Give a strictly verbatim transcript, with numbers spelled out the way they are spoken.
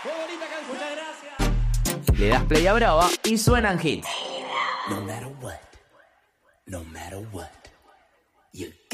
Muchas gracias. Le das play a Brava y suenan hits. No matter what, no matter what, you